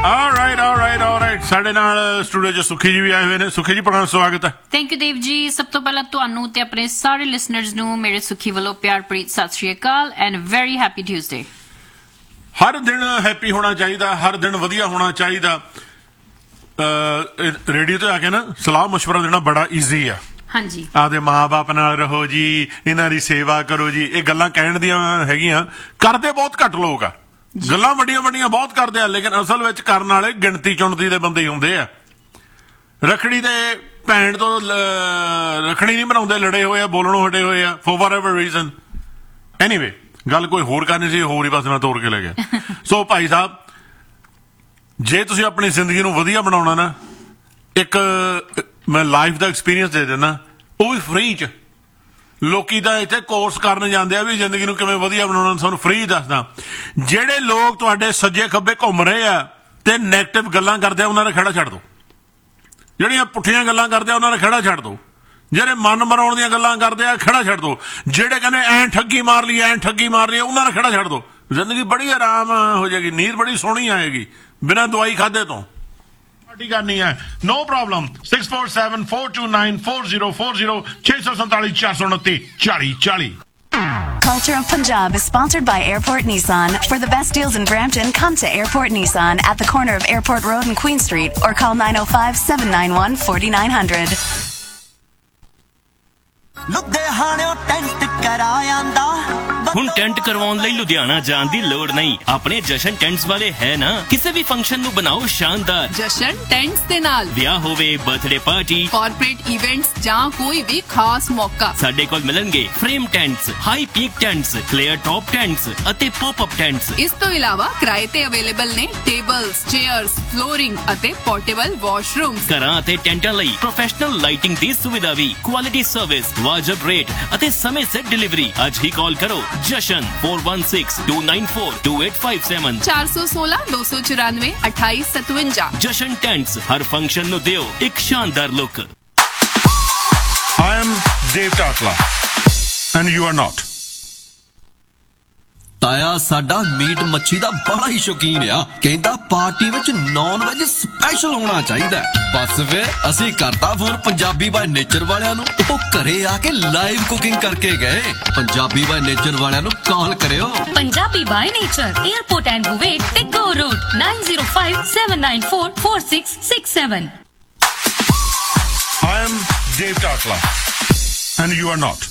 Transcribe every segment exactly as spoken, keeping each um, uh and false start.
Alright, alright, alright. ਸਾਡੇ ਨਾਲ studio 'ਚ ਸੁਖੀ ਜੀ ਵੀ ਆਏ ਹੋਏ ਨੇ। ਸੁਖੀ ਜੀ, ਬੜਾ ਸਵਾਗਤ ਹੈ। Thank you Dev ji. ਸਭ ਤੋਂ ਪਹਿਲਾਂ ਤੁਹਾਨੂੰ ਤੇ ਆਪਣੇ ਸਾਰੇ ਲਿਸਨਰਸ ਨੂੰ ਮੇਰੇ ਸੁਖੀ ਵੱਲੋਂ ਪਿਆਰ ਭਰੀ ਸਤਿ ਸ਼੍ਰੀ ਅਕਾਲ ਐਂਡ ਵੈਰੀ ਹੈਪੀ ਟਿਊਜ਼ਡੇ। ਹਰ ਦਿਨ ਹੈਪੀ ਹੋਣਾ ਚਾਹੀਦਾ, ਹਰ ਦਿਨ ਵਧੀਆ ਹੋਣਾ ਚਾਹੀਦਾ। ਰੇਡੀਓ ਤੇ ਆ ਕੇ ਨਾ ਸਲਾਹ ਮਸ਼ਵਰਾ ਦੇਣਾ ਬੜਾ ਈਜ਼ੀ ਆ। ਹਾਂਜੀ, ਆਪਦੇ ਮਾਂ ਬਾਪ ਨਾਲ ਰਹੋ ਜੀ, ਇਹਨਾਂ ਦੀ ਸੇਵਾ ਕਰੋ ਜੀ, ਇਹ ਗੱਲਾਂ ਕਹਿਣ ਦੀਆਂ ਹੈਗੀਆਂ। ਕਰਦੇ ਬਹੁਤ ਘੱਟ ਲੋਕ ਆ, ਗੱਲਾਂ ਵੱਡੀਆਂ ਵੱਡੀਆਂ ਬਹੁਤ ਕਰਦੇ ਆ, ਲੇਕਿਨ ਅਸਲ ਵਿੱਚ ਕਰਨ ਵਾਲੇ ਗਿਣਤੀ ਚੁਣਤੀ ਦੇ ਬੰਦੇ ਹੁੰਦੇ ਆ। ਰੱਖੜੀ ਤੇ ਭੈਣ ਤੋਂ ਰੱਖੜੀ ਨਹੀਂ ਬਣਾਉਂਦੇ, ਲੜੇ ਹੋਏ ਆ, ਬੋਲਣੋਂ ਹਟੇ ਹੋਏ ਆ ਫॉर ਵਟਐਵਰ ਰੀਜ਼ਨ। ਐਨੀਵੇ, ਗੱਲ ਕੋਈ ਹੋਰ ਕਰਨੀ ਸੀ, ਹੋਰ ਹੀ ਬਸ ਨਾਲ ਤੋੜ ਕੇ ਲੈ ਗਿਆ। ਸੋ ਭਾਈ ਸਾਹਿਬ, ਜੇ ਤੁਸੀਂ ਆਪਣੀ ਜ਼ਿੰਦਗੀ ਨੂੰ ਵਧੀਆ ਬਣਾਉਣਾ ਨਾ, ਇੱਕ ਮੈਂ ਲਾਈਫ ਦਾ ਐਕਸਪੀਰੀਅੰਸ ਦੇ ਦਿੰਦਾ, ਉਹ ਵੀ ਫ੍ਰੀ 'ਚ। ਲੋਕੀ ਤਾਂ ਇੱਥੇ ਕੋਰਸ ਕਰਨ ਜਾਂਦੇ ਆ ਵੀ ਜ਼ਿੰਦਗੀ ਨੂੰ ਕਿਵੇਂ ਵਧੀਆ ਬਣਾਉਣਾ, ਤੁਹਾਨੂੰ ਫ੍ਰੀ ਦੱਸਦਾ। ਜਿਹੜੇ ਲੋਕ ਤੁਹਾਡੇ ਸੱਜੇ ਖੱਬੇ ਘੁੰਮ ਰਹੇ ਆ ਤੇ ਨੈਗੇਟਿਵ ਗੱਲਾਂ ਕਰਦੇ ਆ, ਉਹਨਾਂ ਦਾ ਖਹਿੜਾ ਛੱਡ ਦਿਓ। ਜਿਹੜੀਆਂ ਪੁੱਠੀਆਂ ਗੱਲਾਂ ਕਰਦੇ ਆ, ਉਹਨਾਂ ਦਾ ਖਹਿੜਾ ਛੱਡ ਦਿਓ। ਜਿਹੜੇ ਮਨ ਮਰਾਉਣ ਦੀਆਂ ਗੱਲਾਂ ਕਰਦੇ ਆ, ਖਹਿੜਾ ਛੱਡ ਦਿਓ। ਜਿਹੜੇ ਕਹਿੰਦੇ ਐਂ ਠੱਗੀ ਮਾਰ ਲਈ, ਐਂ ਠੱਗੀ ਮਾਰ ਲਈ, ਉਹਨਾਂ ਦਾ ਖਹਿੜਾ ਛੱਡ ਦਿਓ। ਜ਼ਿੰਦਗੀ ਬੜੀ ਆਰਾਮ ਹੋ ਜਾਏਗੀ, ਨੀਂਦ ਬੜੀ ਸੋਹਣੀ ਆਏਗੀ ਬਿਨਾਂ ਦਵਾਈ ਖਾਧੇ ਤੋਂ। ਕਰਨੀ ਹੈ, no problem. Six four seven four two nine four zero four zero ਛੇ ਸੌ ਸੰਤਾਲੀ ਚਾਰ ਸੌ ਉਨੱਤੀ ਚਾਲੀ ਚਾਲੀ। Culture of Punjab is sponsored by Airport Nissan. For the best deals in Brampton, come to Airport Nissan at the corner of Airport Road and Queen Street, or call nine oh five, seven nine one, four nine zero zero. ਲੁਧਿਆਣਿਓਂ tent ਕਰਾਇਆਂਦਾ। ਹੁਣ tent ਕਰਵਾਉਣ ਲਈ ਲੁਧਿਆਣਾ ਜਾਣ ਦੀ ਲੋੜ ਨਹੀਂ। ਆਪਣੇ ਜਸ਼ਨ ਟੈਂਟਸ ਵਾਲੇ ਹੈ ਨਾ। ਕਿਸੇ ਵੀ ਫੰਕਸ਼ਨ ਨੂੰ ਬਣਾਓ ਸ਼ਾਨਦਾਰ ਜਸ਼ਨ ਟੈਂਟਸ ਦੇ ਨਾਲ। ਵਿਆਹ ਹੋਵੇ, ਬਰਥਡੇ ਪਾਰਟੀ, ਕਾਰਪੋਰੇਟ ਇਵੈਂਟਸ ਜਾਂ ਕੋਈ ਵੀ ਖਾਸ ਮੌਕਾ, ਸਾਡੇ ਕੋਲ ਮਿਲਣਗੇ frame ਟੈਂਟਸ, high peak ਟੈਂਟਸ, flare top ਟੈਂਟਸ ਅਤੇ ਪੌਪ ਅਪ ਟੈਂਟਸ। ਇਸ ਤੋਂ ਇਲਾਵਾ ਕਿਰਾਏ ਤੇ ਅਵੇਲੇਬਲ ਨੇ ਟੇਬਲਸ, ਚੇਅਰਸ, ਫਲੋਰਿੰਗ ਅਤੇ ਪੋਰਟੇਬਲ ਵਾਸ਼ਰੂਮਸ। ਘਰਾਂ ਅਤੇ ਟੈਂਟਾਂ ਲਈ ਪ੍ਰੋਫੈਸ਼ਨਲ ਲਾਈਟਿੰਗ ਦੀ ਸੁਵਿਧਾ ਵੀ। ਕੁਆਲਿਟੀ ਸਰਵਿਸ, ਵਾਜਬ ਰੇਟ ਅਤੇ ਸਮੇਂ ਸਿਰ ਡਿਲੀਵਰੀ। ਅੱਜ ਹੀ ਕਾਲ ਕਰੋ ਜਸ਼ਨ four one six, two nine four, two eight five seven, four one six, two nine four, two eight seven seven। ਜਸ਼ਨ ਟੈਂਟਸ, ਹਰ ਫੰਕਸ਼ਨ ਨੂੰ ਦਿਓ ਇੱਕ ਸ਼ਾਨਦਾਰ look. I am Dave Tatla and you are not. ਤਾਇਆ ਸਾਡਾ ਮੀਟ ਮੱਛੀ ਦਾ ਬੜਾ ਹੀ ਸ਼ੌਕੀਨ ਆ। ਕਹਿੰਦਾ ਪਾਰਟੀ ਵਿੱਚ ਨੌਨ ਵੈਜ ਸਪੈਸ਼ਲ ਹੋਣਾ ਚਾਹੀਦਾ। ਬਸ ਫਿਰ ਅਸੀਂ ਕਰਤਾ ਫੋਨ ਪੰਜਾਬੀ ਬਾਈ ਨੇਚਰ ਵਾਲਿਆਂ ਨੂੰ। ਉਹ ਘਰੇ ਆ ਕੇ ਲਾਈਵ ਕੁਕਿੰਗ ਕਰਕੇ ਗਏ। ਪੰਜਾਬੀ ਬਾਈ ਨੇਚਰ ਵਾਲਿਆਂ ਨੂੰ ਕਾਲ ਕਰਿਓ। Punjabi by nature, airport and ਬੁਵੇਟ ਤੇ ਗੋ route nine zero five, seven nine four, four six six seven। I am Dave Tatla and you are not.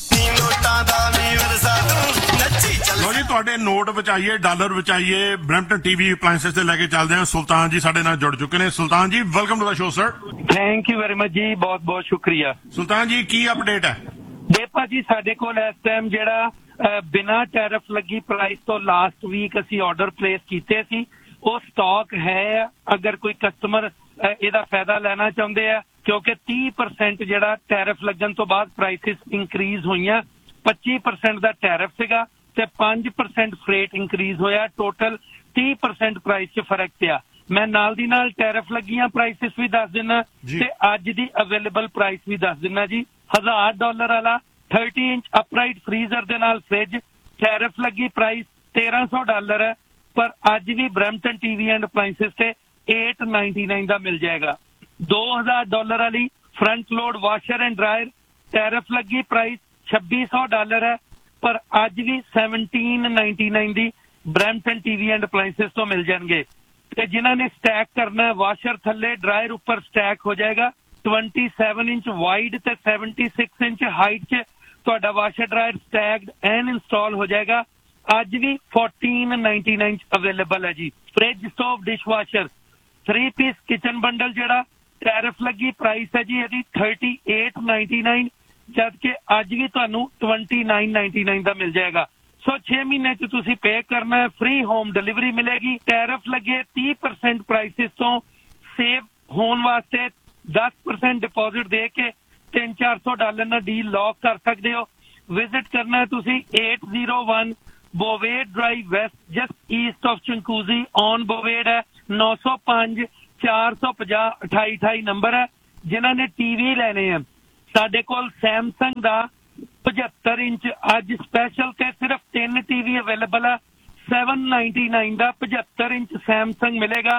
ਲੋ ਜੀ, ਤੁਹਾਡੇ ਨੋਟ ਬਚਾਈਏ, ਡਾਲਰ ਬਚਾਈਏ। ਬਰੈਂਪਟਨ ਟੀਵੀ ਅਪਲਾਇੰਸਸ ਤੇ ਲੈ ਕੇ ਚੱਲਦੇ ਹਾਂ। ਸੁਲਤਾਨ ਜੀ ਸਾਡੇ ਨਾਲ ਜੁੜ ਚੁੱਕੇ ਨੇ। ਸੁਲਤਾਨ ਜੀ, welcome to the show sir. Thank you very much ਜੀ, ਬਹੁਤ ਬਹੁਤ ਸ਼ੁਕਰੀਆ। ਸੁਲਤਾਨ ਜੀ, ਕੀ ਅਪਡੇਟ ਹੈ? ਦੇਖੋ ਜੀ, ਸਾਡੇ ਕੋਲ ਇਸ ਟਾਈਮ ਜਿਹੜਾ ਬਿਨਾਂ ਟੈਰਿਫ ਲੱਗੀ ਪ੍ਰਾਈਸ ਤੋਂ ਲਾਸਟ ਵੀਕ ਅਸੀਂ ਆਰਡਰ ਪਲੇਸ ਕੀਤੇ ਸੀ, ਉਹ ਸਟਾਕ ਹੈ। ਅਗਰ ਕੋਈ ਕਸਟਮਰ ਇਹਦਾ ਫਾਇਦਾ ਲੈਣਾ ਚਾਹੁੰਦੇ ਆ, ਕਿਉਂਕਿ ਤੀਹ ਪਰਸੈਂਟ ਜਿਹੜਾ ਟੈਰਿਫ ਲੱਗਣ ਤੋਂ ਬਾਅਦ ਪ੍ਰਾਈਸਿਸ ਇੰਕਰੀਜ਼ ਹੋਈਆਂ। ਪੱਚੀ ਪਰਸੈਂਟ ਦਾ ਟੈਰਿਫ ਸੀਗਾ ਤੇ ਪੰਜ ਪਰਸੈਂਟ ਫਰੇਟ ਇੰਕਰੀਜ਼ ਹੋਇਆ। ਟੋਟਲ ਤੀਹ ਪਰਸੈਂਟ ਪ੍ਰਾਈਸ 'ਚ ਫਰਕ ਪਿਆ। ਮੈਂ ਨਾਲ ਦੀ ਨਾਲ ਟੈਰਿਫ ਲੱਗੀਆਂ ਪ੍ਰਾਈਸਿਸ ਵੀ ਦੱਸ ਦਿੰਦਾ ਤੇ ਅੱਜ ਦੀ ਅਵੇਲੇਬਲ ਪ੍ਰਾਈਸ ਵੀ ਦੱਸ ਦਿੰਦਾ ਜੀ। ਹਜ਼ਾਰ ਡਾਲਰ ਵਾਲਾ ਥਰਟੀ ਇੰਚ ਅਪਰਾਈਟ ਫਰੀਜ਼ਰ ਦੇ ਨਾਲ ਫ੍ਰਿਜ, ਟੈਰਿਫ ਲੱਗੀ ਪ੍ਰਾਈਸ ਤੇਰਾਂ ਸੌ ਡਾਲਰ ਹੈ, ਪਰ ਅੱਜ ਵੀ ਬਰੈਂਪਟਨ ਟੀਵੀ ਐਂਡ ਅਪਲਾਇੰਸਸ ਤੇ eight ninety-nine ਦਾ ਮਿਲ ਜਾਏਗਾ। ਦੋ ਹਜ਼ਾਰ ਡਾਲਰ ਵਾਲੀ front load washer and dryer, tariff ਲੱਗੀ ਪ੍ਰਾਈਸ ਛੱਬੀ ਸੌ ਡਾਲਰ ਹੈ, ਪਰ ਅੱਜ ਵੀ seventeen ninety-nine the Brampton TV and ਅਪਲਾਇੰਸਸ ਤੋਂ ਮਿਲ ਜਾਣਗੇ। ਤੇ ਜਿਨ੍ਹਾਂ ਨੇ ਸਟੈਕ ਕਰਨਾ, ਵਾਸ਼ਰ ਥੱਲੇ ਡਰਾਇਰ ਉੱਪਰ ਸਟੈਕ ਹੋ ਜਾਏਗਾ। twenty-seven ਇੰਚ ਵਾਈਡ ਤੇ seventy-six ਇੰਚ ਹਾਈਟ 'ਚ ਤੁਹਾਡਾ washer dryer stacked and install ਹੋ ਜਾਏਗਾ। ਅੱਜ ਵੀ fourteen ninety-nine 'ਚ ਅਵੇਲੇਬਲ ਹੈ ਜੀ। Fridge, stove, dish washer, three piece kitchen bundle ਜਿਹੜਾ ਟੈਰਿਫ ਲੱਗੀ ਪ੍ਰਾਈਸ ਹੈ ਜੀ ਇਹਦੀ thirty-eight ninety-nine, ਜਦ ਕਿ ਅੱਜ ਵੀ ਤੁਹਾਨੂੰ twenty-nine ninety-nine ਦਾ ਮਿਲ ਜਾਏਗਾ। ਸੋ ਛੇ ਮਹੀਨੇ 'ਚ ਤੁਸੀਂ ਪੇ ਕਰਨਾ ਹੈ, ਫ੍ਰੀ ਹੋਮ ਡਿਲੀਵਰੀ ਮਿਲੇਗੀ। ਟੈਰਿਫ ਲੱਗੇ ਤੀਹ ਪਰਸੈਂਟ ਪ੍ਰਾਈਸਿਸ ਤੋਂ ਸੇਵ ਹੋਣ ਵਾਸਤੇ ਦਸ ਪਰਸੈਂਟ ਡਿਪੋਜ਼ਿਟ ਦੇ ਕੇ ਤਿੰਨ ਚਾਰ ਸੌ ਡਾਲਰ ਨਾਲ ਡੀਲ ਲੌਕ ਕਰ ਸਕਦੇ ਹੋ। ਵਿਜ਼ਿਟ ਕਰਨਾ ਤੁਸੀਂ eight oh one ਬੋਵੇਡ drive West, just East of ਚੰਕੂਜ਼ੀ on ਬੋਵੇਡ ਹੈ। ਨੌ ਸੌ ਪੰਜ ਚਾਰ ਸੌ ਪੰਜਾਹ ਅਠਾਈ ਅਠਾਈ ਨੰਬਰ ਹੈ। ਜਿਨ੍ਹਾਂ ਨੇ ਟੀਵੀ ਲੈਣੇ ਆ, ਸਾਡੇ ਕੋਲ ਸੈਮਸੰਗ ਦਾ ਪਝੱਤਰ ਇੰਚ ਅੱਜ ਸਪੈਸ਼ਲ ਤੇ ਸਿਰਫ ਤਿੰਨ ਟੀਵੀ ਅਵੇਲੇਬਲ ਆ। seven ninety-nine ਦਾ ਪਝੱਤਰ ਇੰਚ ਸੈਮਸੰਗ ਮਿਲੇਗਾ,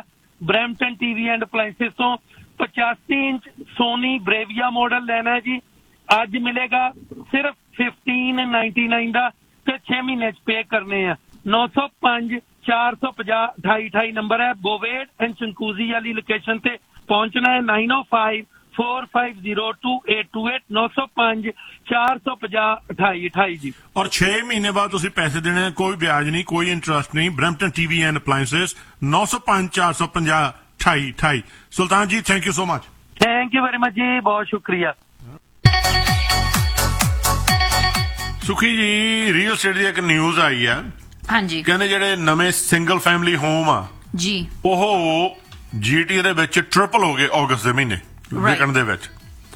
ਬਰੈਂਪਟਨ ਟੀਵੀ ਐਂਡ ਅਪਲਾਈਐਂਸਿਸ ਤੋਂ ਪਚਾਸੀ ਇੰਚ ਸੋਨੀ ਬਰੇਵੀਆ ਮਾਡਲ ਲੈਣਾ ਜੀ, ਅੱਜ ਮਿਲੇਗਾ ਸਿਰਫ ਫਿਫਟੀਨ ਨਾਈਨਟੀ ਨਾਈਨ ਦਾ ਤੇ ਛੇ ਮਹੀਨੇ ਚ ਪੇ ਕਰਨੇ ਆ। ਨੌ ਸੌ ਪੰਜ ਚਾਰ ਸੌ ਪੰਜਾਹ ਅਠਾਈ ਅਠਾਈ ਨੰਬਰ ਹੈ। ਬੋਵੇਟ ਐਂਡ ਸ਼ੰਕੂਜ਼ੀ ਵਾਲੀ ਲੋਕੇਸ਼ਨ ਤੇ ਪਹੁੰਚਣਾ ਹੈ। Nine O five four five zero to eight to eight नौ सौ पांच चार सौ पचास अठाई अठाई जी। और छह महीने बाद तुसी पैसे देने, कोई ब्याज नहीं, कोई इंटरेस्ट नहीं। ब्रैम्पटन टीवी एंड अप्लायंसेस नौ सौ पांच चार सौ पचास अठाई अठाई। सुल्तान जी thank you so much. Thank you very much जी, बहुत शुक्रिया। सुखी जी रीयल एस्टेट ਦੀ ਇੱਕ ਨਿਊਜ਼ ਆਈ ਹੈ। ਹਾਂਜੀ ਕਹਿੰਦੇ ਜਿਹੜੇ ਨਵੇਂ ਸਿੰਗਲ ਫੈਮਿਲੀ ਹੋਮ ਆ ਜੀ ਉਹ ਜੀਟੀ ਦੇ ਵਿੱਚ ਟ੍ਰਿਪਲ ਹੋ ਗਏ ਅਗਸਤ ਦੇ ਮਹੀਨੇ ਵਿਕਣ ਦੇ ਵਿੱਚ।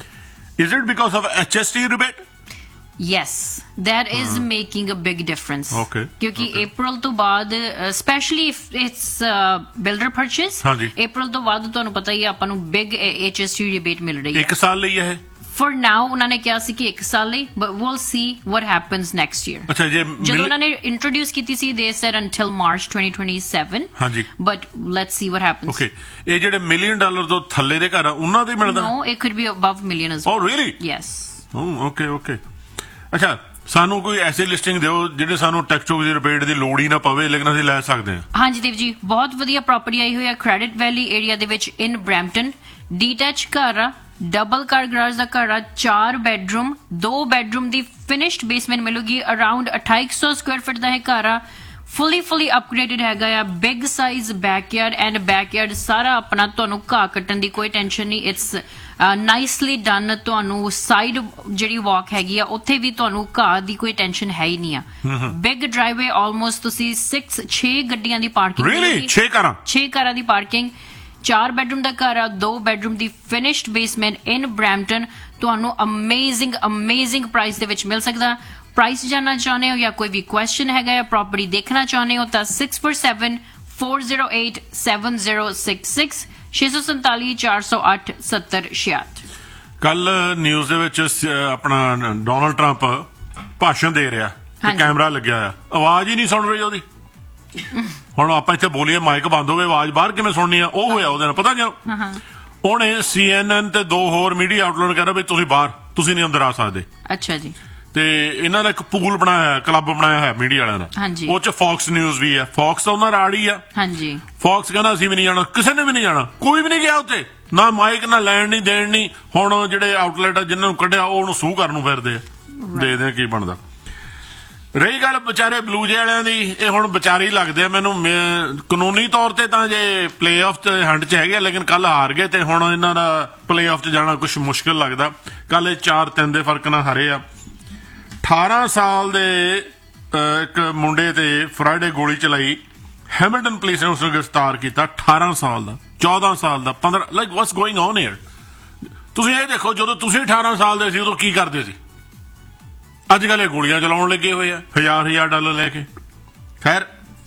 Is it because of H S T rebate? Yes, that is uh, making a big difference. Okay. क्योंकि okay. April ਤੋਂ ਬਾਅਦ especially if it's uh, builder purchase, ਹਾਂਜੀ April ਤੋਂ ਬਾਅਦ ਤੁਹਾਨੂੰ ਪਤਾ ਹੀ ਹੈ ਆਪਾਂ ਨੂੰ big H S T rebate ਮਿਲ ਰਹੀ ਹੈ। ਇੱਕ ਸਾਲ ਲਈ ਹੈ For now ਉਹਨਾਂ ਨੇ ਕਿਹਾ ਸੀ ਕਿ ਇੱਕ ਸਾਲ ਲਈ, but we'll see what happens next year. ਅੱਛਾ ਜੇ ਜਦੋਂ ਉਹਨਾਂ ਨੇ introduce ਕੀਤੀ ਸੀ they said until March twenty twenty-seven. ਹਾਂਜੀ But let's see what happens. Okay, ਇਹ ਜਿਹੜੇ ਮਿਲੀਅਨ ਡਾਲਰ ਤੋਂ ਥੱਲੇ ਦੇ ਘਰ ਆ ਉਹਨਾਂ ਦੇ ਮਿਲਦਾ? No, it could be above million as well. Oh really? Yes. Oh okay okay. ਅੱਛਾ ਸਾਨੂੰ ਕੋਈ ਐਸੀ ਲਿਸਟਿੰਗ ਦਿਓ ਜਿਹੜੇ ਸਾਨੂੰ ਟੈਕਸ ਟੂਕਸ ਦੀ ਰਿਬੇਟ ਦੀ ਲੋੜ ਹੀ ਨਾ ਪਵੇ ਲੇਕਿਨ ਅਸੀਂ ਲੈ ਸਕਦੇ ਹਾਂ। ਹਾਂਜੀ ਦੇਵ ਜੀ, ਬਹੁਤ ਵਧੀਆ ਪ੍ਰਾਪਰਟੀ ਆਈ ਹੋਈ ਹੈ ਕ੍ਰੈਡਿਟ ਵੈਲੀ ਏਰੀਆ ਦੇ ਵਿੱਚ ਇਨ ਬਰੈਂਪਟਨ। ਡੀਟੈਚ ਘਰ ਆ, ਡਬਲ ਕਾਰ ਗਰਾਜ ਦਾ ਘਰ ਆ, ਚਾਰ ਬੈਡਰੂਮ, ਦੋ ਬੈਡਰੂਮ ਦੀ ਫਿਨਿਸ਼ਡ ਬੇਸਮੈਂਟ ਮਿਲੂਗੀ। ਅਰਾਊਂਡ ਅਠਾਈ ਸੌ ਸਕੁਆਇਰ ਫੁੱਟ ਦਾ ਇਹ ਘਰ ਆ। ਫੁੱਲੀ ਫੁੱਲੀ ਅਪਗ੍ਰੇਡਡ ਹੈਗਾ ਆ। Big size backyard and backyard ਸਾਰਾ ਆਪਣਾ, ਤੁਹਾਨੂੰ ਘਾਹ ਕੱਟਣ ਦੀ ਕੋਈ ਟੈਨਸ਼ਨ ਨਹੀਂ। It's nicely done. ਤੁਹਾਨੂੰ ਸਾਈਡ ਜਿਹੜੀ ਵਾਕ ਹੈਗੀ ਆ ਉੱਥੇ ਵੀ ਤੁਹਾਨੂੰ ਘਾਹ ਦੀ ਕੋਈ ਟੈਨਸ਼ਨ ਹੈ ਹੀ ਨਹੀਂ ਆ। ਬਿਗ ਡਰਾਈਵੇ ਆਲਮੋਸਟ ਤੁਸੀਂ ਛੇ ਛੇ ਗੱਡੀਆਂ ਦੀ ਪਾਰਕਿੰਗ really ਛੇ ਕਾਰਾਂ ਛੇ ਕਾਰਾਂ ਦੀ ਪਾਰਕਿੰਗ। ਚਾਰ ਬੈਡਰੂਮ ਦਾ ਘਰ ਆ, ਦੋ ਬੈਡਰੂਮ ਦੀ ਫਿਨਿਸ਼ਡ ਬੇਸਮੈਂਟ ਇਨ ਬਰੈਂਪਟਨ। ਤੁਹਾਨੂੰ ਅਮੇਜ਼ਿੰਗ ਅਮੇਜ਼ਿੰਗ ਪ੍ਰਾਈਸ ਦੇ ਵਿੱਚ ਮਿਲ ਸਕਦਾ। ਪ੍ਰਾਈਸ ਜਾਨਣਾ ਚਾਹੁੰਦੇ ਹੋ ਜਾਂ ਕੋਈ ਵੀ ਕੁਐਸਚਨ ਹੈਗਾ ਜਾਂ ਪ੍ਰਾਪਰਟੀ ਦੇਖਣਾ ਚਾਹੁੰਦੇ ਹੋ ਤਾਂ six four seven four zero eight seven zero six six ਛੇ ਸੌ ਸੰਤਾਲੀ ਚਾਰ ਸੌ ਅੱਠ ਸੱਤਰ ਛਿਆਹਠ। ਕੱਲ ਨਿਊਜ਼ ਦੇ ਵਿੱਚ ਆਪਣਾ ਡੋਨਲਡ ਟਰੰਪ ਭਾਸ਼ਣ ਦੇ ਰਿਹਾ, ਕੈਮਰਾ ਲੱਗਿਆ ਆ, ਆਵਾਜ਼ ਹੀ ਨਹੀਂ ਸੁਣ ਰਹੀ ਉਹਦੀ। ਹੁਣ ਆਪਾਂ ਇੱਥੇ ਬੋਲੀਏ ਮਾਈਕ ਬੰਦ ਹੋਵੇ ਆਵਾਜ਼ ਬਾਹਰ ਕਿਵੇਂ ਸੁਣਨੀ ਆ? ਉਹ ਹੋਇਆ ਉਹਦੇ ਨਾਲ ਪਤਾ ਕਿਉਂ? ਉਹਨੇ ਸੀ ਐਨ ਐਨ ਤੇ ਦੋ ਹੋਰ ਮੀਡੀਆ ਆਊਟਲੈਟ ਕਹਿੰਦਾ ਵੀ ਤੁਸੀਂ ਬਾਹਰ, ਤੁਸੀਂ ਨਹੀਂ ਅੰਦਰ ਆ ਸਕਦੇ। ਅੱਛਾ ਜੀ। ਤੇ ਇਹਨਾਂ ਦਾ ਇੱਕ ਪੂਲ ਬਣਾਇਆ, ਕਲੱਬ ਬਣਾਇਆ ਹੈ ਮੀਡੀਆ ਵਾਲਿਆਂ ਦਾ। ਉਹ ਚ ਫੌਕਸ ਨਿਊਜ਼ ਵੀ ਹੈ। ਫੌਕਸ ਤਾਂ ਉਹਨਾਂ ਰਾੜੀ ਆ। ਹਾਂਜੀ। ਫੌਕਸ ਕਹਿੰਦਾ ਅਸੀਂ ਵੀ ਨਹੀਂ ਜਾਣਾ, ਕਿਸੇ ਨੇ ਵੀ ਨਹੀਂ ਜਾਣਾ, ਕੋਈ ਵੀ ਨਹੀਂ ਗਿਆ ਉੱਥੇ, ਨਾ ਮਾਈਕ ਨਾ ਲੈਣ ਨਹੀਂ ਦੇਣ ਨਹੀਂ। ਹੁਣ ਜਿਹੜੇ ਆਊਟਲੈਟ ਆ ਜਿਨ੍ਹਾਂ ਨੂੰ ਕੱਢਿਆ ਉਹ ਉਹਨੂੰ ਸੂਹ ਕਰਨ ਨੂੰ ਫਿਰਦੇ ਆ। ਦੇਖਦੇ ਆ ਕੀ ਬਣਦਾ। ਰਹੀ ਗੱਲ ਵਿਚਾਰੇ ਬਲੂਜੇ ਵਾਲਿਆਂ ਦੀ, ਇਹ ਹੁਣ ਵਿਚਾਰੇ ਹੀ ਲੱਗਦੇ ਆ ਮੈਨੂੰ। ਕਾਨੂੰਨੀ ਤੌਰ ਤੇ ਤਾਂ ਜੇ ਪਲੇ ਆਫ ਚ ਹੰਡ ਚ ਹੈਗੇ, ਲੇਕਿਨ ਕੱਲ ਹਾਰ ਗਏ ਤੇ ਹੁਣ ਇਹਨਾਂ ਦਾ ਪਲੇ ਆਫ ਚ ਜਾਣਾ ਕੁਛ ਮੁਸ਼ਕਿਲ ਲੱਗਦਾ। ਕੱਲ ਇਹ ਚਾਰ ਤਿੰਨ ਦੇ ਫਰਕ ਨਾਲ ਹਾਰੇ ਆ। ਅਠਾਰਾਂ ਸਾਲ ਦੇ ਇੱਕ ਮੁੰਡੇ ਤੇ ਫਰਾਈਡੇ ਗੋਲੀ ਚਲਾਈ, ਹੈਮਿਲਟਨ ਪੁਲਿਸ ਨੇ ਉਸ ਨੂੰ ਗ੍ਰਿਫਤਾਰ ਕੀਤਾ। ਅਠਾਰਾਂ ਸਾਲ ਦਾ, ਚੌਦਾਂ ਸਾਲ ਦਾ, ਪੰਦਰਾਂ, like what's going on hair? ਤੁਸੀਂ ਇਹ ਦੇਖੋ, ਜਦੋਂ ਤੁਸੀਂ ਅਠਾਰਾਂ ਸਾਲ ਦੇ ਸੀ ਉਦੋਂ ਕੀ ਕਰਦੇ ਸੀ? ਅੱਜ ਕੱਲ੍ਹ ਇਹ ਗੋਲੀਆਂ ਚਲਾਉਣ ਲੱਗੇ ਹੋਏ ਆ ਹਜ਼ਾਰ ਹਜ਼ਾਰ ਡਾਲਰ ਲੈ ਕੇ। ਖੈਰ,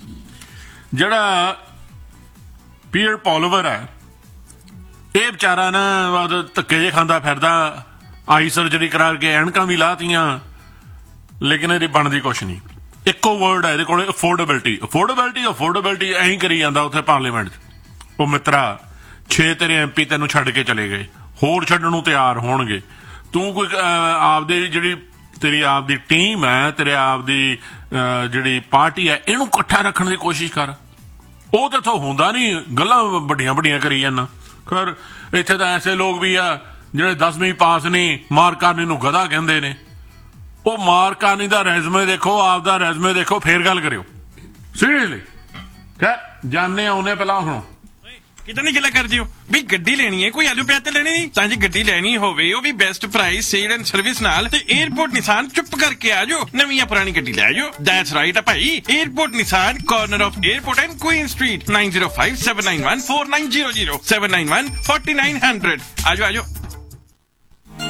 ਜਿਹੜਾ ਪੀਅਰ ਪੋਲੀਵਰ ਹੈ ਇਹ ਵਿਚਾਰਾ ਨਾ ਧੱਕੇ ਜੇ ਖਾਂਦਾ ਫਿਰਦਾ। ਆਈ ਸਰਜਰੀ ਕਰਾ ਕੇ ਐਨਕਾਂ ਵੀ ਲਾਤੀਆਂ, ਲੇਕਿਨ ਇਹਦੀ ਬਣਦੀ ਕੁਛ ਨਹੀਂ। ਇੱਕੋ ਵਰਡ ਹੈ ਇਹਦੇ ਕੋਲ, ਅਫੋਰਡੇਬਿਲਟੀ। ਅਫੋਰਡੇਬਿਲਟੀ ਅਫੋਰਡੇਬਿਲਟੀ ਐਂ ਕਰੀ ਜਾਂਦਾ ਉੱਥੇ ਪਾਰਲੀਮੈਂਟ 'ਚ। ਉਹ ਮਿੱਤਰਾ, ਛੇ ਤੇਰੇ ਐਮ ਪੀ ਤੈਨੂੰ ਛੱਡ ਕੇ ਚਲੇ ਗਏ, ਹੋਰ ਛੱਡਣ ਨੂੰ ਤਿਆਰ ਹੋਣਗੇ। ਤੂੰ ਕੋਈ ਆਪਦੀ ਜਿਹੜੀ ਤੇਰੀ ਆਪ ਦੀ ਟੀਮ ਹੈ, ਤੇਰੇ ਆਪ ਦੀ ਜਿਹੜੀ ਪਾਰਟੀ ਹੈ, ਇਹਨੂੰ ਇਕੱਠਾ ਰੱਖਣ ਦੀ ਕੋਸ਼ਿਸ਼ ਕਰ। ਉਹ ਤਾਂ ਇੱਥੋਂ ਹੁੰਦਾ ਨਹੀਂ, ਗੱਲਾਂ ਵੱਡੀਆਂ ਵੱਡੀਆਂ ਕਰੀ ਜਾਂਦਾ। ਖੈਰ, ਇੱਥੇ ਤਾਂ ਐਸੇ ਲੋਕ ਵੀ ਆ ਜਿਹੜੇ ਦਸਵੀਂ ਪਾਸ ਨਹੀਂ, ਮਾਰਕਾਨੀ ਨੂੰ ਗਧਾ ਕਹਿੰਦੇ ਨੇ। ਉਹ ਮਾਰਕਾਨੀ ਦਾ ਰੈਜ਼ੂਮੇ ਦੇਖੋ, ਆਪ ਦਾ ਰੈਜ਼ੂਮੇ ਦੇਖੋ, ਫੇਰ ਗੱਲ ਕਰਿਓ ਸੀਰੀਅਸਲੀ। ਖੈਰ, ਜਾਣੇ ਆਉਨੇ ਪਹਿਲਾਂ ਹੁਣ ਕਿਦਾਂ ਨਹੀਂ ਗੱਲਾਂ ਕਰਦੇ ਹੋ ਵੀ ਗੱਡੀ ਲੈਣੀ ਹੈ, ਕੋਈ ਆਲੂ ਪਿਆਜ਼ ਤੇ ਲੈਣੀ ਨਹੀਂ। ਤਾਂ ਜੇ ਗੱਡੀ ਲੈਣੀ ਹੋਵੇ ਉਹ ਵੀ best price, sale and service ਨਾਲ, ਤੇ 에어ਪੋਰਟ ਨਿਸਾਨ ਚੁੱਪ ਕਰਕੇ ਆ ਜਾਓ, ਨਵੀਂ ਜਾਂ ਪੁਰਾਣੀ ਗੱਡੀ ਲੈ ਜਾਓ। ਦੈਟਸ ਰਾਈਟ ਆ ਭਾਈ। Airport Nissan, corner of airport and Queen street, nine zero five seven nine one four nine zero zero, seven nine one four nine hundred. ਆ ਜਾਓ ਆ ਜਾਓ। ਪੂਰੇ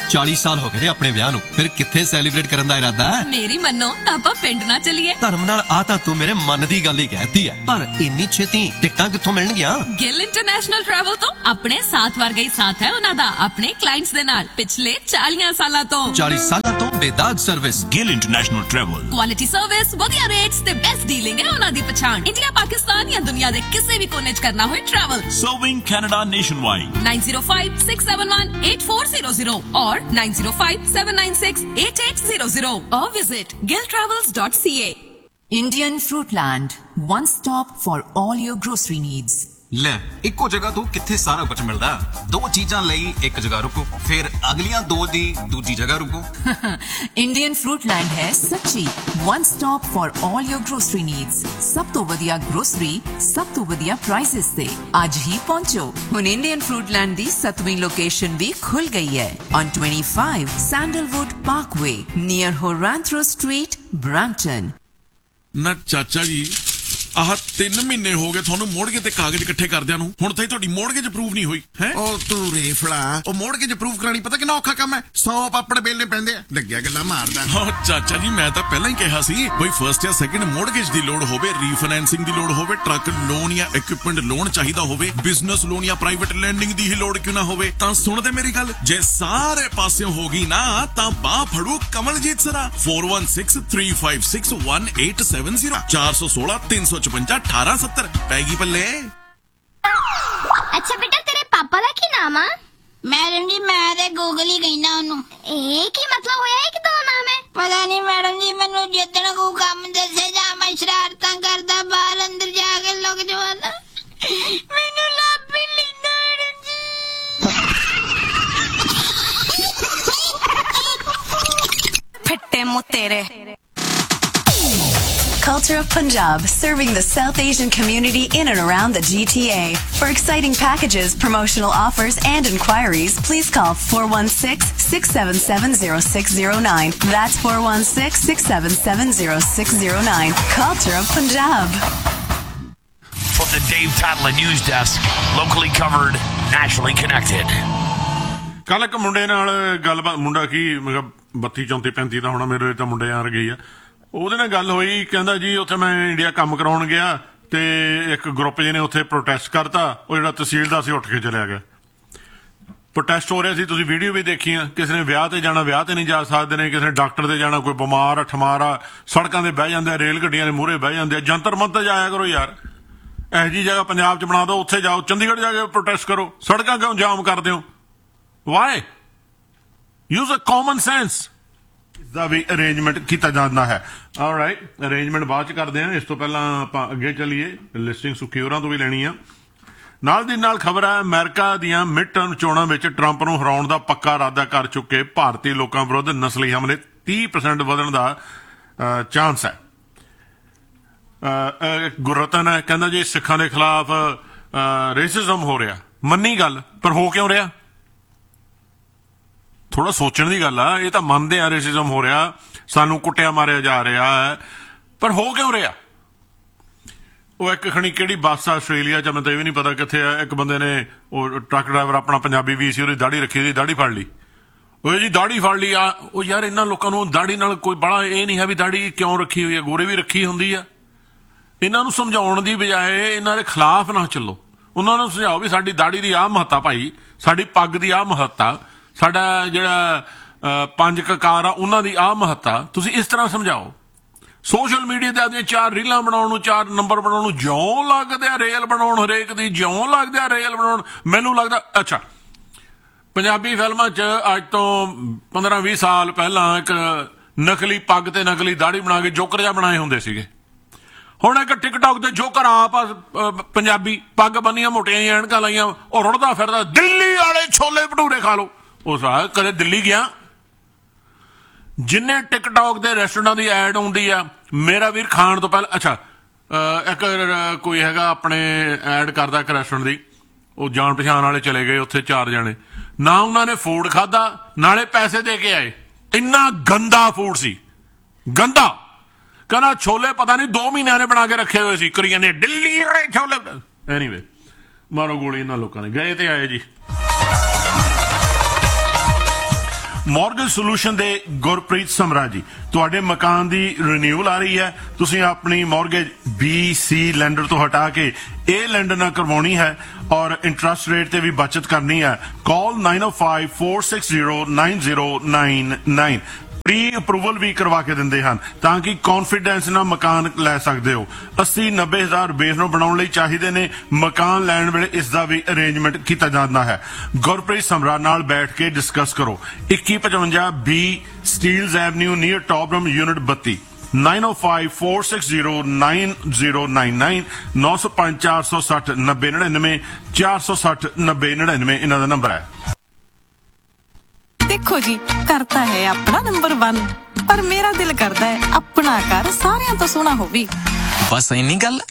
ਚਾਲੀ ਸਾਲ ਹੋ ਗਏ ਨੇ ਆਪਣੇ ਵਿਆਹ ਨੂੰ, ਫਿਰ ਕਿੱਥੇ ਸੈਲੀਬ੍ਰੇਟ ਕਰਨ ਦਾ ਇਰਾਦਾ ਹੈ? ਮੇਰੀ ਮੰਨੋ ਆਪਾਂ ਪਿੰਡ ਨਾ ਚੱਲੀਏ? ਧਰਮ ਨਾਲ ਆ ਤਾਂ ਤੂੰ ਮੇਰੇ ਮਨ ਦੀ ਗੱਲ ਹੀ ਕਹਿਤੀ ਹੈ, ਪਰ ਇੰਨੀ ਛੇਤੀ ਟਿਕਟਾਂ ਕਿੱਥੋਂ ਮਿਲਣਗੀਆਂ? ਗਿੱਲ ਇੰਟਰਨੈਸ਼ਨਲ ਟਰੈਵਲ ਤੋਂ। ਆਪਣੇ ਸਾਥ ਵਰਗਾ ਹੀ ਸਾਥ ਹੈ ਉਹਨਾਂ ਦਾ ਆਪਣੇ ਕਲਾਇੰਟਸ ਦੇ ਨਾਲ ਪਿਛਲੇ ਚਾਲੀਆਂ ਸਾਲਾਂ ਤੋਂ। ਚਾਲੀ ਸਾਲਾਂ ਤੋਂ ਬੇਦਾਗ service. Gill international travel. Quality service, ਵਧੀਆ ਰੇਟਸ ਤੇ ਬੈਸਟ ਡੀਲਿੰਗ ਹੈ ਉਹਨਾਂ ਦੀ ਪਛਾਣ। ਇੰਡੀਆ, ਪਾਕਿਸਤਾਨ ਜਾਂ ਦੁਨੀਆ ਦੇ ਕਿਸੇ ਵੀ ਕੋਨੇ 'ਚ ਕਰਨਾ ਹੋਏ travel. Serving Canada nationwide. nine zero five six seven one eight four zero zero or nine zero five seven nine six eight eight zero zero or visit gill travels dot c a. Indian Fruitland, one stop for all your grocery needs. ਲੈ ਇੱਕੋ ਜਗ੍ਹਾ ਤੋਂ ਕਿੱਥੇ ਸਾਰਾ ਕੁਝ ਮਿਲਦਾ? ਦੋ ਚੀਜ਼ਾਂ ਲਈ ਇੱਕ ਜਗ੍ਹਾ ਰੁਕੋ, ਫਿਰ ਅਗਲੀਆਂ ਦੋ ਦੀ ਦੂਜੀ ਜਗ੍ਹਾ ਰੁਕੋ। Indian Fruitland ਹੈ ਸੱਚੀ one stop for all your grocery needs. ਸਭ ਤੋਂ ਵਧੀਆ grocery, ਸਭ ਤੋਂ ਵਧੀਆ prices ਤੇ ਅੱਜ ਹੀ ਪਹੁੰਚੋ। ਹੁਣ Indian Fruitland ਦੀ ਸੱਤਵੀਂ ਲੋਕੇਸ਼ਨ ਵੀ ਖੁੱਲ ਗਈ ਹੈ on twenty-five Sandalwood Parkway near Horanthro Street, Brampton. ਨਾ ਚਾਚਾ ਜੀ, ਆਹ ਤਿੰਨ ਮਹੀਨੇ ਹੋ ਗਏ ਤੁਹਾਨੂੰ ਮੋੜਗੇ ਤੇ ਕਾਗਜ਼ ਇਕੱਠੇ ਕਰਦਿਆਂ ਨੂੰ, ਹੁਣ ਤਾਈ ਤੁਹਾਡੀ ਮੋੜਗੇ ਚ ਅਪਰੂਵ ਨਹੀਂ ਹੋਈ ਹੈ? ਉਹ ਤੂੰ ਰੇਫਲਾ, ਉਹ ਮੋੜਗੇ ਚ ਅਪਰੂਵ ਕਰਾਣੀ ਪਤਾ ਕਿੰਨਾ ਔਖਾ ਕੰਮ ਹੈ? ਸੌ ਪਾਪੜ ਬੇਲਣੇ ਪੈਂਦੇ ਆ। ਲੱਗਿਆ ਗੱਲਾਂ ਮਾਰਦਾ। ਹਾਂ ਚਾਚਾ ਜੀ, ਮੈਂ ਤਾਂ ਪਹਿਲਾਂ ਹੀ ਕਿਹਾ ਸੀ ਬਈ ਫਰਸਟ ਜਾਂ ਸੈਕਿੰਡ ਮੋੜਗੇਜ ਦੀ ਲੋੜ ਹੋਵੇ, ਰੀਫਾਈਨੈਂਸਿੰਗ ਦੀ ਲੋੜ ਹੋਵੇ, ਟਰੱਕ ਲੋਨ ਜਾਂ ਇਕਵਿਪਮੈਂਟ ਲੋਨ ਚਾਹੀਦਾ ਹੋਵੇ, ਬਿਜ਼ਨਸ ਲੋਨ ਜਾਂ ਪ੍ਰਾਈਵੇਟ ਲੈਂਡਿੰਗ ਦੀ ਹੀ ਲੋੜ ਕਿਉਂ ਨਾ ਹੋਵੇ, ਤਾਂ ਸੁਣਦੇ ਮੇਰੀ ਗੱਲ, ਜੇ ਸਾਰੇ ਪਾਸਿਓਂ ਹੋ ਗਈ ਨਾ ਤਾਂ ਬਾਹ ਫੜੂ Kamaljit ਸਰਾ। four one six three five six one eight seven zero ਚਾਰ ਸੌ ਸੋਲਾਂ ਤਿੰਨ ਸੌ ਚੁਰੰਜਾ ਅਠਾਰਾਂ ਸੱਤਰ ਪੈਗੀ ਪੱਲੇ। ਅੱਛਾ ਬੇਟਾ, ਤੇਰੇ ਪਾਪਾ ਦਾ ਕੀ ਨਾਮ ਆ? ਮੈਡਮ ਜੀ ਮੈਂ ਤੇ ਗੂਗਲ ਹੀ ਕਹਿੰਦਾ ਉਹਨੂੰ। ਇਹ ਕੀ ਮਤਲਬ ਹੋਇਆ? ਇਹ ਕਿਦਾਂ ਨਾਮ ਹੈ? ਪਤਾ ਨਹੀਂ ਮੈਡਮ ਜੀ, ਮੈਨੂੰ ਜਿੱਦਣ ਕੋ ਕੰਮ ਦੱਸੇ ਜਾਂ ਮੈਂ ਸ਼ਰਾਰਤਾਂ ਕਰਦਾ ਬਾਹਰ ਅੰਦਰ ਜਾ ਕੇ ਲੋਕ ਜਵਾਨਾ ਮੈਨੂੰ ਲੱਭ ਹੀ ਲੈਂਦਾ ਮੈਡਮ ਜੀ। ਫਿੱਟੇ ਮੂੰਹ ਤੇਰੇ। Culture of Punjab, serving the South Asian community in and around the G T A. For exciting packages, promotional offers, and inquiries, please call four one six six seven seven zero six zero nine. That's four one six six seven seven zero six zero nine. Culture of Punjab. From the Dave Tadler News Desk, locally covered, nationally connected. ਕੱਲ ਇੱਕ ਮੁੰਡੇ ਨਾਲ ਗੱਲਬਾਤ, ਮੁੰਡਾ ਕੀ ਮੈਂ ਕਿਹਾ ਬੱਤੀ ਚੌਂਤੀ ਪੈਂਤੀ ਦਾ ਹੋਣਾ, ਮੇਰੇ ਤਾਂ ਮੁੰਡੇ ਆ ਗਈ ਆ, ਉਹਦੇ ਨਾਲ ਗੱਲ ਹੋਈ। ਕਹਿੰਦਾ ਜੀ ਉੱਥੇ ਮੈਂ ਇੰਡੀਆ ਕੰਮ ਕਰਾਉਣ ਗਿਆ ਤੇ ਇੱਕ ਗਰੁੱਪ ਜਿਹਨੇ ਉੱਥੇ ਪ੍ਰੋਟੈਸਟ ਕਰਤਾ, ਉਹ ਜਿਹੜਾ ਤਹਿਸੀਲਦਾਰ ਸੀ ਉੱਠ ਕੇ ਚਲਿਆ ਗਿਆ। ਪ੍ਰੋਟੈਸਟ ਹੋ ਰਿਹਾ ਸੀ, ਤੁਸੀਂ ਵੀਡੀਓ ਵੀ ਦੇਖੀਆਂ। ਕਿਸੇ ਨੇ ਵਿਆਹ ਤੇ ਜਾਣਾ, ਵਿਆਹ ਤੇ ਨਹੀਂ ਜਾ ਸਕਦੇ ਨੇ, ਕਿਸੇ ਨੇ ਡਾਕਟਰ ਤੇ ਜਾਣਾ, ਕੋਈ ਬਿਮਾਰ ਆ ਠਮਾਰ ਆ, ਸੜਕਾਂ ਤੇ ਬਹਿ ਜਾਂਦੇ ਆ, ਰੇਲ ਗੱਡੀਆਂ ਦੇ ਮੂਹਰੇ ਬਹਿ ਜਾਂਦੇ ਆ। ਜੰਤਰ ਮੰਤਰ ਜਾਇਆ ਕਰੋ ਯਾਰ, ਇਹੋ ਜਿਹੀ ਜਗ੍ਹਾ ਪੰਜਾਬ 'ਚ ਬਣਾ ਦਿਓ, ਉੱਥੇ ਜਾਓ, ਚੰਡੀਗੜ੍ਹ ਜਾ ਕੇ ਪ੍ਰੋਟੈਸਟ ਕਰੋ। ਸੜਕਾਂ ਕਿਉਂ ਜਾਮ ਕਰਦੇ ਹੋ? ਵਾਈ? ਯੂਜ਼ ਅ ਕਾਮਨ ਸੈਂਸ। ਦਾ ਵੀ ਅਰੇਂਜਮੈਂਟ ਕੀਤਾ ਜਾਂਦਾ ਹੈ। ਆਲਰਾਈਟ, ਅਰੇਂਜਮੈਂਟ ਬਾਅਦ ਚ ਕਰਦੇ ਹਾਂ। ਇਸ ਤੋਂ ਪਹਿਲਾਂ ਆਪਾਂ ਅੱਗੇ ਚੱਲੀਏ, ਲਿਸਟਿੰਗ ਸੁਖੀ ਹੋਰਾਂ ਤੋਂ ਵੀ ਲੈਣੀ ਆ। ਨਾਲ ਦੀ ਨਾਲ ਖਬਰ ਹੈ, ਅਮਰੀਕਾ ਦੀਆਂ ਮਿਡ ਟਰਮ ਚੋਣਾਂ ਵਿੱਚ ਟਰੰਪ ਨੂੰ ਹਰਾਉਣ ਦਾ ਪੱਕਾ ਇਰਾਦਾ ਕਰ ਚੁੱਕੇ ਭਾਰਤੀ ਲੋਕਾਂ ਵਿਰੁੱਧ ਨਸਲੀ ਹਮਲੇ ਤੀਹ ਪਰਸੈਂਟ ਵਧਣ ਦਾ ਚਾਂਸ ਹੈ। ਗੁਰਰਤਨ ਕਹਿੰਦਾ ਜੀ ਸਿੱਖਾਂ ਦੇ ਖਿਲਾਫ ਰੇਸਿਜ਼ਮ ਹੋ ਰਿਹਾ। ਮੰਨੀ ਗੱਲ, ਪਰ ਹੋ ਕਿਉਂ ਰਿਹਾ? ਥੋੜਾ ਸੋਚਣ ਦੀ ਗੱਲ ਆ। ਇਹ ਤਾਂ ਮੰਨਦੇ ਆ ਰੇਸਿਜ਼ਮ ਹੋ ਰਿਹਾ, ਸਾਨੂੰ ਕੁੱਟਿਆ ਮਾਰਿਆ ਜਾ ਰਿਹਾ ਹੈ, ਪਰ ਹੋ ਕਿਉਂ ਰਿਹਾ? ਉਹ ਇੱਕ ਖਣੀ ਕਿਹੜੀ ਬੱਸ ਆ ਆਸਟ੍ਰੇਲੀਆ 'ਚ, ਮੈਨੂੰ ਤਾਂ ਇਹ ਵੀ ਨਹੀਂ ਪਤਾ ਕਿੱਥੇ ਆ, ਇੱਕ ਬੰਦੇ ਨੇ, ਉਹ ਟਰੱਕ ਡਰਾਈਵਰ ਆਪਣਾ ਪੰਜਾਬੀ ਵੀ ਸੀ, ਉਹਦੀ ਦਾੜੀ ਰੱਖੀ, ਉਹਦੀ ਦਾੜੀ ਫੜ ਲਈ। ਉਹ ਜੀ ਦਾੜੀ ਫੜ ਲਈ ਆ। ਉਹ ਯਾਰ ਇਹਨਾਂ ਲੋਕਾਂ ਨੂੰ ਦਾੜੀ ਨਾਲ ਕੋਈ ਬੜਾ ਇਹ ਨਹੀਂ ਹੈ ਵੀ ਦਾੜੀ ਕਿਉਂ ਰੱਖੀ ਹੋਈ ਹੈ, ਗੋਰੇ ਵੀ ਰੱਖੀ ਹੁੰਦੀ ਆ। ਇਹਨਾਂ ਨੂੰ ਸਮਝਾਉਣ ਦੀ ਬਜਾਏ ਇਹਨਾਂ ਦੇ ਖਿਲਾਫ ਨਾ ਚੱਲੋ, ਉਹਨਾਂ ਨੂੰ ਸਮਝਾਓ ਵੀ ਸਾਡੀ ਦਾੜੀ ਦੀ ਆਹ ਮਹੱਤਤਾ ਭਾਈ, ਸਾਡੀ ਪੱਗ ਦੀ ਆਹ ਮਹੱਤਤਾ, ਸਾਡਾ ਜਿਹੜਾ ਪੰਜ ਕਕਾਰ ਆ ਉਹਨਾਂ ਦੀ ਆਹ ਮਹੱਤਤਾ, ਤੁਸੀਂ ਇਸ ਤਰ੍ਹਾਂ ਸਮਝਾਓ। ਸੋਸ਼ਲ ਮੀਡੀਆ ਤੇ ਆਪਣੀਆਂ ਚਾਰ ਰੀਲਾਂ ਬਣਾਉਣ ਨੂੰ, ਚਾਰ ਨੰਬਰ ਬਣਾਉਣ ਨੂੰ ਜਿਉਂ ਲੱਗਦੇ ਆ ਰੇਲ ਬਣਾਉਣ, ਹਰੇਕ ਦੀ ਜਿਉਂ ਲੱਗਦੇ ਆ ਰੇਲ ਬਣਾਉਣ। ਮੈਨੂੰ ਲੱਗਦਾ ਅੱਛਾ ਪੰਜਾਬੀ ਫਿਲਮਾਂ 'ਚ ਅੱਜ ਤੋਂ ਪੰਦਰਾਂ ਵੀਹ ਸਾਲ ਪਹਿਲਾਂ ਇੱਕ ਨਕਲੀ ਪੱਗ ਤੇ ਨਕਲੀ ਦਾੜੀ ਬਣਾ ਕੇ ਜੋਕਰ ਜਿਹਾ ਬਣਾਏ ਹੁੰਦੇ ਸੀਗੇ। ਹੁਣ ਇੱਕ ਟਿਕਟੌਕ ਤੇ ਜੋਕਰ ਆਪ ਪੰਜਾਬੀ ਪੱਗ ਬੰਨੀਆਂ, ਮੋਟੀਆਂ ਐਨਕਾਂ ਲਾਈਆਂ, ਉਹ ਰੁੜਦਾ ਫਿਰਦਾ, ਦਿੱਲੀ ਵਾਲੇ ਛੋਲੇ ਭਟੂਰੇ ਖਾ ਲਓ। ਉਹ ਸਾਰਾ ਕਦੇ ਦਿੱਲੀ ਗਿਆ? ਜਿੰਨੇ ਟਿਕਟੌਕ ਦੇ ਰੈਸਟੋਰੈਂਟਾਂ ਦੀ ਐਡ ਆਉਂਦੀ ਆ, ਮੇਰਾ ਵੀਰ ਖਾਣ ਤੋਂ ਪਹਿਲਾਂ, ਅੱਛਾ ਇੱਕ ਕੋਈ ਹੈਗਾ ਆਪਣੇ ਐਡ ਕਰਦਾ ਇੱਕ ਰੈਸਟੋਰੈਂਟ ਦੀ, ਉਹ ਜਾਣ ਪਛਾਣ ਵਾਲੇ ਚਲੇ ਗਏ ਉੱਥੇ ਚਾਰ ਜਣੇ, ਨਾ ਉਹਨਾਂ ਨੇ ਫੂਡ ਖਾਧਾ ਨਾਲੇ ਪੈਸੇ ਦੇ ਕੇ ਆਏ। ਇੰਨਾ ਗੰਦਾ ਫੂਡ ਸੀ, ਗੰਦਾ। ਕਹਿੰਦਾ ਛੋਲੇ ਪਤਾ ਨਹੀਂ ਦੋ ਮਹੀਨਿਆਂ ਨੇ ਬਣਾ ਕੇ ਰੱਖੇ ਹੋਏ ਸੀ, ਕਰੀ ਜਾਂਦੇ ਦਿੱਲੀ ਵਾਲੇ ਛੋਲੇ। ਐਨੀਵੇ, ਮਾਰੋ ਗੋਲੀ ਇਹਨਾਂ ਲੋਕਾਂ ਨੇ, ਗਏ ਤੇ ਆਏ ਜੀ। ਮਾਰਗੇਜ ਸੋਲੂਸ਼ਨ ਦੇ ਗੁਰਪ੍ਰੀਤ ਸਮਰਾ ਜੀ, ਤੁਹਾਡੇ ਮਕਾਨ ਦੀ ਰੀਨਿਊਅਲ ਆ ਰਹੀ ਹੈ, ਤੁਸੀਂ ਆਪਣੀ ਮਾਰਗੇਜ ਬੀ ਸੀ ਲੈਂਡਰ ਤੋਂ ਹਟਾ ਕੇ ਇਹ ਲੈਂਡਰ ਨਾਲ ਕਰਵਾਉਣੀ ਹੈ ਔਰ ਇੰਟਰਸਟ ਰੇਟ ਤੇ ਵੀ ਬਚਤ ਕਰਨੀ ਹੈ, ਕਾਲ nine oh five, four six zero, nine zero nine nine। Pre approval ਵੀ ਕਰਵਾ ਕੇ ਦਿੰਦੇ ਹਨ ਤਾਂ ਕਿ ਕੌਨਫੀਡੈਂਸ ਨਾਲ ਮਕਾਨ ਲੈ ਸਕਦੇ ਹੋ। ਅੱਸੀ ਨੱਬੇ ਹਜ਼ਾਰ ਬੇਸ ਨੂੰ ਬਣਾਉਣ ਲਈ ਚਾਹੀਦੇ ਨੇ। ਮਕਾਨ ਲੈਣ ਵੇਲੇ ਇਸ ਦਾ ਵੀ ਅਰੇਂਜਮੈਂਟ ਕੀਤਾ ਜਾਂਦਾ ਹੈ। ਗੁਰਪ੍ਰੀਤ ਸਮਰਾ ਨਾਲ ਬੈਠ ਕੇ ਡਿਸਕਸ ਕਰੋ। ਇੱਕੀ ਪਚਵੰਜਾ ਬੀ ਸਟੀਲਜ਼ ਐਵਨਿਊ ਨੀਅਰ ਟੌਪਰਮ ਯੂਨਿਟ ਬੱਤੀ nine oh five, four six zero, nine zero nine nine ਨੌ ਸੌ ਪੰਜ ਚਾਰ ਸੌ ਸੱਠ ਨੱਬੇ ਨੜਿਨਵੇਂ ਚਾਰ ਸੌ ਸੱਠ ਨੱਬੇ ਨੜਿਨਵੇਂ ਇਹਨਾਂ ਦਾ ਨੰਬਰ ਹੈ। ਦੇਖੋ ਜੀ, ਘਰ ਤਾਂ ਹੈ ਆਪਣਾ ਨੰਬਰ वन, ਪਰ ਮੇਰਾ ਦਿਲ ਕਰਦਾ ਹੈ ਆਪਣਾ ਘਰ ਸਾਰਿਆਂ ਤੋਂ ਸੋਹਣਾ ਹੋਵੇ। ਬਸ ਇੰਨੀ ਗੱਲ।